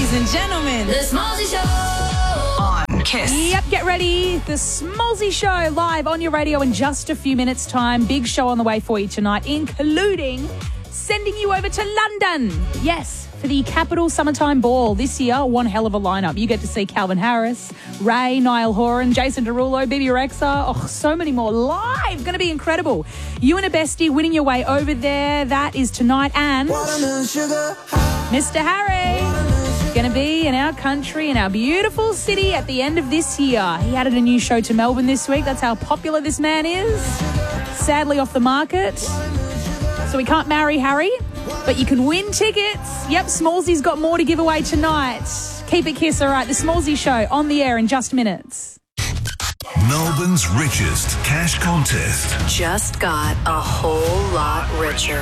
ladies and gentlemen. The Smallzy Show on Kiss. Yep, get ready. The Smallzy Show live on your radio in just a few minutes' time. Big show on the way for you tonight, including sending you over to London. Yes, for the Capital Summertime Ball this year. One hell of a lineup. You get to see Calvin Harris, Ray, Niall Horan, Jason Derulo, Bibi Rexa. Oh, so many more live. Going to be incredible. You and a bestie winning your way over there. That is tonight. And Mr. Harry going to be in our country, in our beautiful city at the end of this year. He added a new show to Melbourne this week. That's how popular this man is. Sadly off the market. So we can't marry Harry, but you can win tickets. Yep, Smallzy's got more to give away tonight. Keep it Kiss, all right. The Smallzy Show on the air in just minutes. Melbourne's richest cash contest. just got a whole lot richer.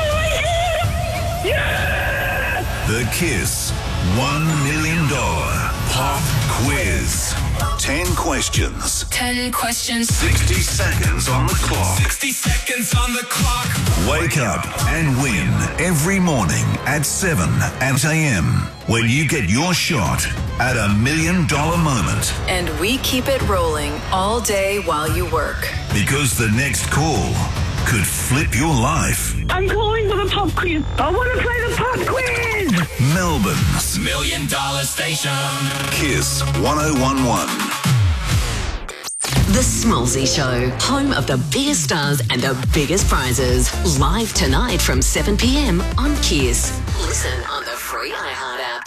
The Kiss $1 million pop quiz. 10 questions. 10 questions. 60 seconds on the clock. 60 seconds on the clock. Wake up and win every morning at 7 a.m. when you get your shot at $1 million moment. And we keep it rolling all day while you work. Because the next call could flip your life. I'm calling for the pop quiz. I want to play the pop quiz. Melbourne's $1 million station. Kiss 1011. The Smallzy Show, home of the biggest stars and the biggest prizes. Live tonight from 7 p.m. on Kiss. Listen on the free iHeart app.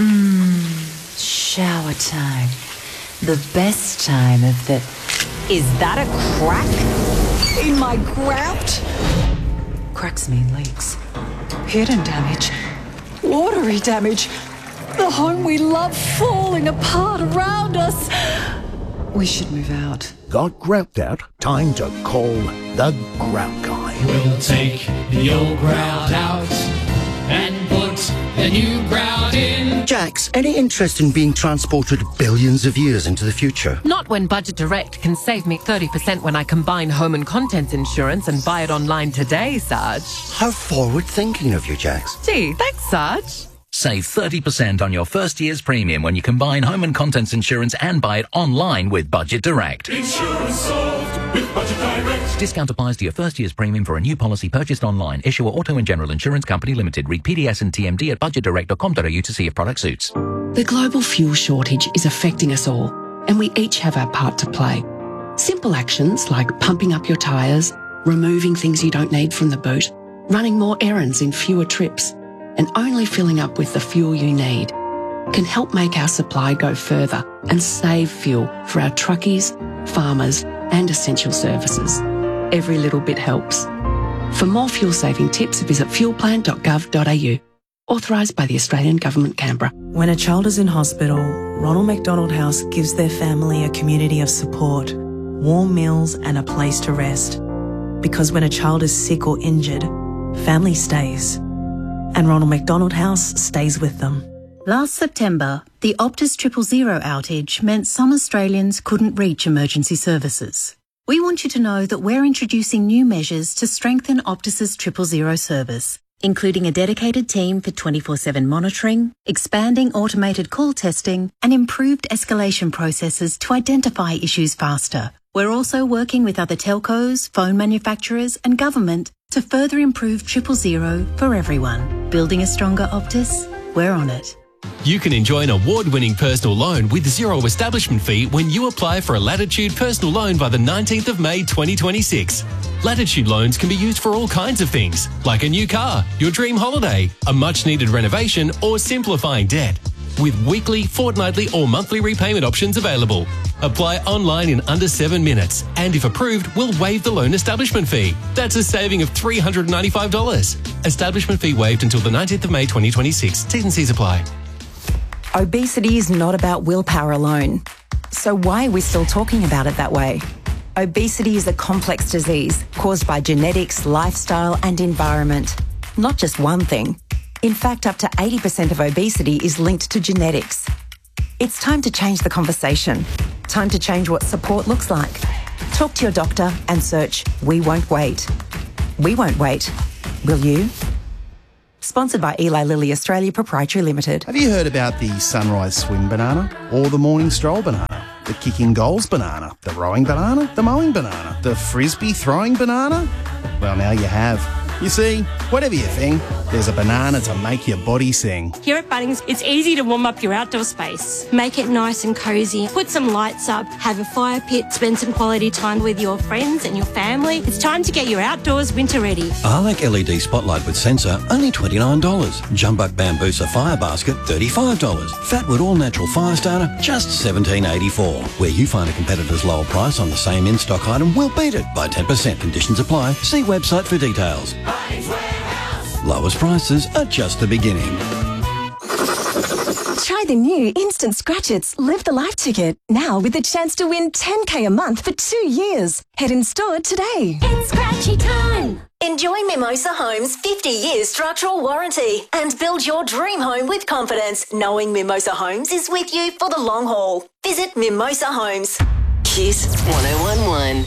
Shower time. The best time of the... Is that a crack in my grout? Cracks mean leaks. Hidden damage. Watery damage. The home we love falling apart around us. We should move out. Got grout out? Time to call the grout guy. We'll take the old grout out and put the new grout in. Jax, any interest in being transported billions of years into the future? Not when Budget Direct can save me 30% when I combine home and contents insurance and buy it online today, Sarge. How forward-thinking of you, Jax. Gee, thanks, Sarge. Save 30% on your first year's premium when you combine home and contents insurance and buy it online with Budget Direct. Insurance solved with Budget Direct. Discount applies to your first year's premium for a new policy purchased online. Issuer Auto and General Insurance Company Limited. Read PDS and TMD at budgetdirect.com.au to see if product suits. The global fuel shortage is affecting us all, and we each have our part to play. Simple actions like pumping up your tyres, removing things you don't need from the boot, running more errands in fewer trips, and only filling up with the fuel you need can help make our supply go further and save fuel for our truckies, farmers, and essential services. Every little bit helps. For more fuel-saving tips, visit fuelplan.gov.au. Authorised by the Australian Government, Canberra. When a child is in hospital, Ronald McDonald House gives their family a community of support, warm meals and a place to rest. Because when a child is sick or injured, family stays. And Ronald McDonald House stays with them. Last September, the Optus 000 outage meant some Australians couldn't reach emergency services. We want you to know that we're introducing new measures to strengthen Optus's 000 service, including a dedicated team for 24/7 monitoring, expanding automated call testing, and improved escalation processes to identify issues faster. We're also working with other telcos, phone manufacturers, and government to further improve 000 for everyone. Building a stronger Optus? We're on it. You can enjoy an award-winning personal loan with zero establishment fee when you apply for a Latitude personal loan by the 19th of May 2026. Latitude loans can be used for all kinds of things, like a new car, your dream holiday, a much-needed renovation, or simplifying debt. With weekly, fortnightly, or monthly repayment options available. Apply online in under 7 minutes, and if approved, we'll waive the loan establishment fee. That's a saving of $395. Establishment fee waived until the 19th of May 2026. T's and C's apply. Obesity is not about willpower alone. So why are we still talking about it that way? Obesity is a complex disease caused by genetics, lifestyle, and environment. Not just one thing. In fact, up to 80% of obesity is linked to genetics. It's time to change the conversation. Time to change what support looks like. Talk to your doctor and search We Won't Wait. We won't wait. Will you? Sponsored by Eli Lilly Australia Proprietary Limited. Have you heard about the sunrise swim banana or the morning stroll banana? The kicking goals banana, the rowing banana, the mowing banana, the frisbee throwing banana? Well, now you have. You see, whatever you think, there's a banana to make your body sing. Here at Bunnings, it's easy to warm up your outdoor space. Make it nice and cosy. Put some lights up, have a fire pit, spend some quality time with your friends and your family. It's time to get your outdoors winter ready. Arlec LED spotlight with sensor, only $29. Jumbuck Bambusa fire basket, $35. Fatwood all natural fire starter, just $17.84. Where you find a competitor's lower price on the same in-stock item, we'll beat it by 10%. Conditions apply. See website for details. Lowest prices are just the beginning. Try the new Instant Scratch-Its Live the Life ticket, now with the chance to win $10K a month for 2 years. Head in store today. It's Scratchy time! Enjoy Mimosa Homes' 50-year structural warranty and build your dream home with confidence, knowing Mimosa Homes is with you for the long haul. Visit Mimosa Homes. Kiss 1011.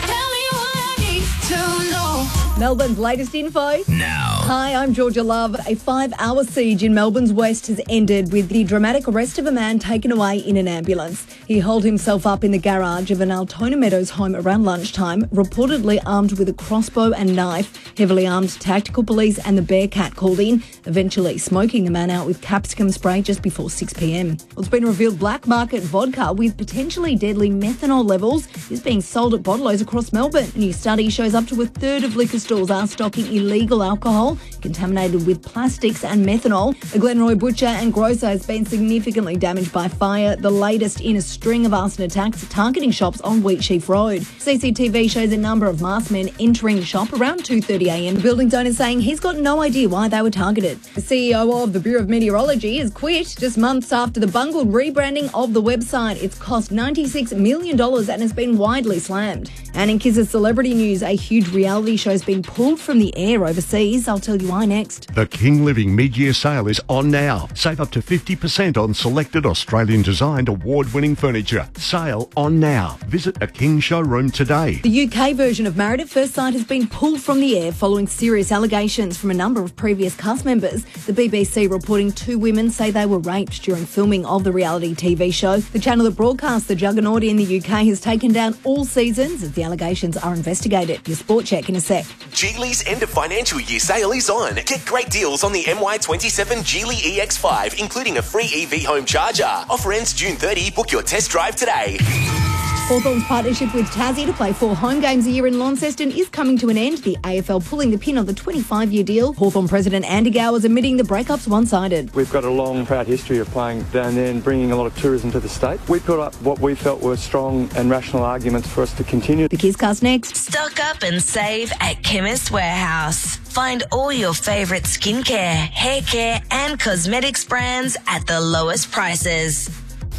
Melbourne's latest info. Now. Hi, I'm Georgia Love. A 5-hour siege in Melbourne's west has ended with the dramatic arrest of a man taken away in an ambulance. He holed himself up in the garage of an Altona Meadows home around lunchtime, reportedly armed with a crossbow and knife. Heavily armed tactical police and the Bearcat called in, eventually smoking the man out with capsicum spray just before 6 p.m. It's been revealed black market vodka with potentially deadly methanol levels is being sold at bottlers across Melbourne. A new study shows up to a third of liquor stores are stocking illegal alcohol contaminated with plastics and methanol. The Glenroy butcher and grocer has been significantly damaged by fire, the latest in a string of arson attacks targeting shops on Wheatsheaf Road. CCTV shows a number of masked men entering the shop around 2:30am. The building owner saying he's got no idea why they were targeted. The CEO of the Bureau of Meteorology has quit just months after the bungled rebranding of the website. It's cost $96 million and has been widely slammed. And in Kiss's celebrity news, a huge reality show has been pulled from the air overseas. I'll tell you why next. The King Living mid-year sale is on now. Save up to 50% on selected Australian-designed award-winning furniture. Sale on now. Visit a King showroom today. The UK version of Married at First Sight has been pulled from the air following serious allegations from a number of previous cast members. The BBC reporting 2 women say they were raped during filming of the reality TV show. The channel that broadcasts the juggernaut in the UK has taken down all seasons as the allegations are investigated. Your sport check in a sec. Geely's end of financial year sale is on. Get great deals on the MY27 Geely EX5, including a free EV home charger. Offer ends June 30. Book your test drive today. Hawthorn's partnership with Tassie to play 4 home games a year in Launceston is coming to an end. The AFL pulling the pin on the 25-year deal. Hawthorn President Andy Gower is admitting the breakup's one-sided. We've got a long, proud history of playing down there and bringing a lot of tourism to the state. We put up what we felt were strong and rational arguments for us to continue. The Kisscast next. Stock up and save at Chemist Warehouse. Find all your favourite skincare, hair care and cosmetics brands at the lowest prices.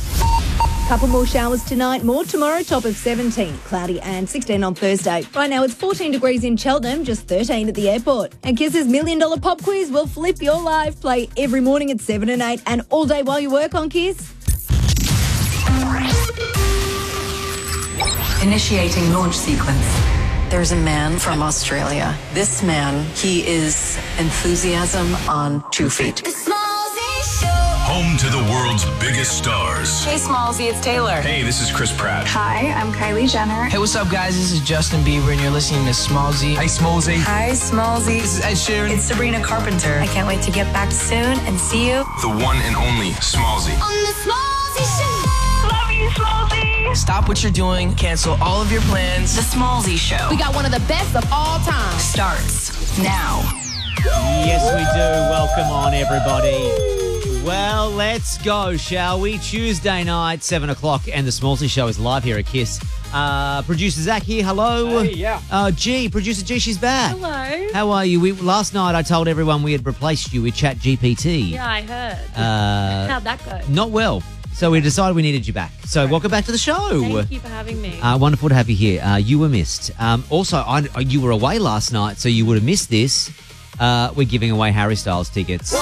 Couple more showers tonight, more tomorrow, top of 17. Cloudy and 16 on Thursday. Right now it's 14 degrees in Cheltenham, just 13 at the airport. And Kiss's $1 Million Pop Quiz will flip your life. Play every morning at 7 and 8 and all day while you work on Kiss. Initiating launch sequence. There's a man from Australia. This man, he is enthusiasm on 2 feet. Home to the world's biggest stars. Hey, Smallsy, it's Taylor. Hey, this is Chris Pratt. Hi, I'm Kylie Jenner. Hey, what's up, guys? This is Justin Bieber, and you're listening to Smallsy. Hey, Smallsy. Hi, Smallsy. This is Ed Sheeran. It's Sabrina Carpenter. I can't wait to get back soon and see you. The one and only Smallsy. On the Smallsy Show. Love you, Smallsy. Stop what you're doing. Cancel all of your plans. The Smallsy Show. We got one of the best of all time. Starts now. Yes, we do. Welcome on, everybody. Well, let's go, shall we? Tuesday night, 7 o'clock, and the Smallsy Show is live here at Kiss. Producer Zach here, hello. Hey, yeah. Producer G, she's back. Hello. How are you? Last night I told everyone we had replaced you with ChatGPT. Yeah, I heard. How'd that go? Not well. So we decided we needed you back. So welcome back to the show. Thank you for having me. Wonderful to have you here. You were missed. Also, you were away last night, so you would have missed this. We're giving away Harry Styles tickets.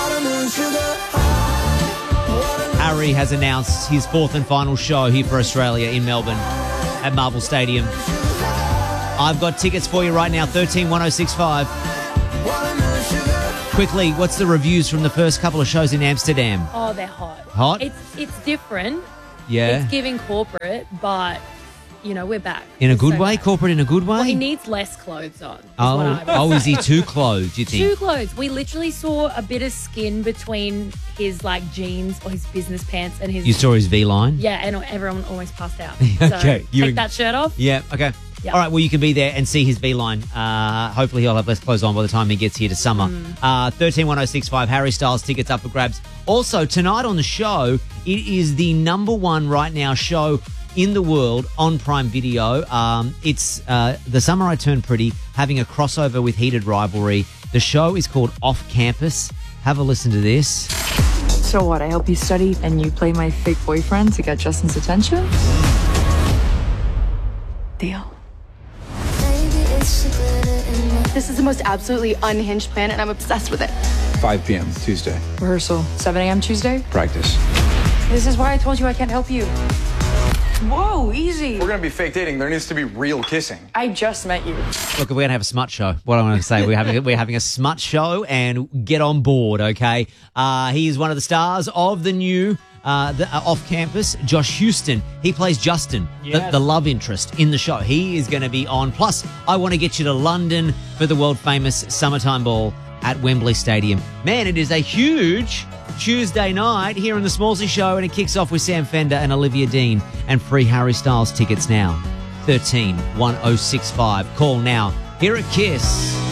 Harry has announced his 4th and final show here for Australia in Melbourne at Marvel Stadium. I've got tickets for you right now, 131065. Quickly, what's the reviews from the first couple of shows in Amsterdam? Oh, they're hot. Hot? It's different. Yeah. It's giving corporate, but, you know, we're back. In a It's good so way? bad. Corporate in a good way? Well, he needs less clothes on. What I would Oh, is he say. too clothed, do you think? Too clothes. We literally saw a bit of skin between his like jeans or his business pants and his. You saw his V-line? Yeah, and everyone almost passed out. Okay, So you- take that shirt off. Yeah, okay. Yeah. All right, well, you can be there and see his V-line. Hopefully he'll have less clothes on by the time he gets here to summer. 131065, Harry Styles tickets up for grabs. Also, tonight on the show, it is the number one right now show in the world on Prime Video. It's The Summer I Turned Pretty, having a crossover with Heated Rivalry. The show is called Off Campus. Have a listen to this. So what, I help you study and you play my fake boyfriend to get Justin's attention? Deal. This is the most absolutely unhinged plan, and I'm obsessed with it. 5 p.m. Tuesday. Rehearsal, 7 a.m. Tuesday? Practice. This is why I told you I can't help you. Whoa, easy. We're gonna be fake dating. There needs to be real kissing. I just met you. Look, we're going to have a smut show. What I want to say, we're having a smut show, and get on board, okay? He is one of the stars of the new Off Campus, Josh Houston. He plays Justin, the love interest in the show. He is going to be on. Plus, I want to get you to London for the world-famous Summertime Ball at Wembley Stadium. Man, it is a huge Tuesday night here in the Smallsy Show, and it kicks off with Sam Fender and Olivia Dean, and free Harry Styles tickets now. 131065. Call now. Here at Kiss.